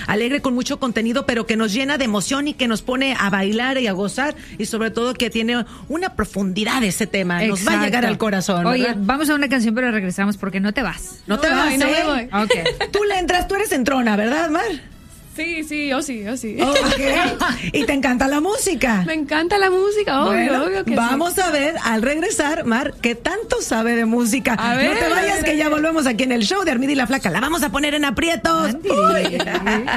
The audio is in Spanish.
alegre, con mucho contenido, pero que nos llena de emoción y que nos pone a bailar y a gozar, y sobre todo que tiene una profundidad ese tema. Nos va a llegar al corazón. Oye, ¿verdad? vamos a una canción, pero regresamos porque no te vas. No te vas, no me voy. Okay. Tú le entras, tú eres entrona, ¿verdad, Mar? Sí, yo sí. Okay. Y te encanta la música. Me encanta la música, Bueno, obvio que vamos sí. a ver al regresar, Mar, qué tanto sabe de música. A ver, no te vayas, a ver, que ya volvemos aquí en el show de Armida y la Flaca. La vamos a poner en aprietos. Uy.